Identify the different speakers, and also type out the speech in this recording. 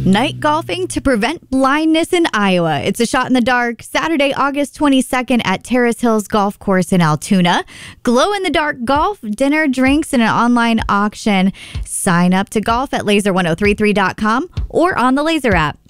Speaker 1: Night golfing to prevent blindness in Iowa. It's a shot in the dark Saturday, August 22nd at Terrace Hills Golf Course in Altoona. Glow-in-the-dark golf, dinner, drinks, and an online auction. Sign up to golf at laser1033.com or on the Laser app.